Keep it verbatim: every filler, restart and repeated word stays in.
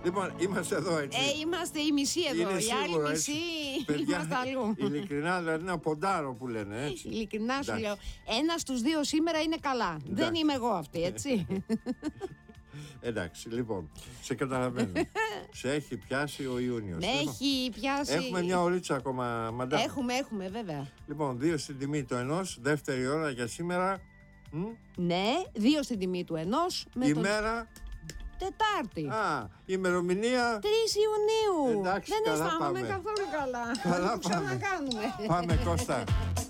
Λοιπόν, είμαστε εδώ έτσι. Ε, είμαστε η μισή εδώ. Είναι η σίγουρο, άλλη έτσι. μισή Παιδιά, είμαστε αλλού. ειλικρινά, δηλαδή ένα ποντάρο που λένε, έτσι. Ειλικρινά σου Εντάξει. λέω. Ένα στους δύο σήμερα είναι καλά. Δεν είμαι εγώ αυτή, έτσι. Εντάξει, λοιπόν, σε καταλαβαίνω. Σε έχει πιάσει ο Ιούνιος. Με έχει πιάσει. Έχουμε μια ωρίτσα ακόμα, μαντά. Έχουμε, έχουμε, βέβαια. Λοιπόν, δύο στην τιμή το ενός, δεύτερη ώρα για σήμερα. Μ? Ναι, δύο στην τιμή του ενός. Με τον Ημέρα. Τετάρτη. Α, ημερομηνία. τρεις Ιουνίου. Εντάξει, Δεν καλά αισθάνομαι πάμε. καθόλου καλά. Καλά Θα το πάμε. ξανακάνουμε. Πάμε, Κώστα.